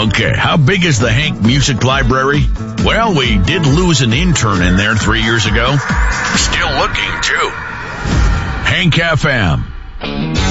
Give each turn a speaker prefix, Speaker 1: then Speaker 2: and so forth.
Speaker 1: Okay, how big is the Hank Music Library? Well, we did lose an intern in there 3 years ago. Still looking, too. Hank FM.